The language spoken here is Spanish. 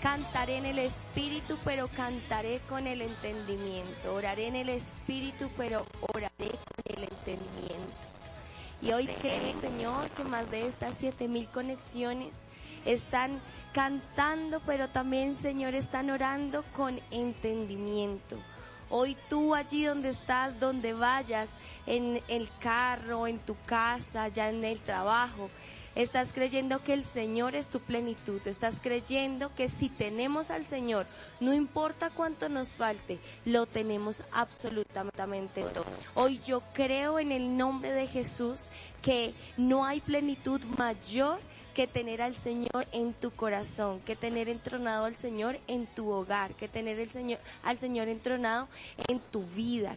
Cantaré en el Espíritu, pero cantaré con el entendimiento. Oraré en el Espíritu, pero oraré con el entendimiento. Y hoy creo, Señor, que más de estas 7,000 conexiones están cantando, pero también, Señor, están orando con entendimiento. Hoy tú allí donde estás, donde vayas, en el carro, en tu casa, ya en el trabajo, estás creyendo que el Señor es tu plenitud, estás creyendo que si tenemos al Señor, no importa cuánto nos falte, lo tenemos absolutamente todo. Hoy yo creo en el nombre de Jesús que no hay plenitud mayor que tener al Señor en tu corazón, que tener entronado al Señor en tu hogar, que tener al Señor entronado en tu vida.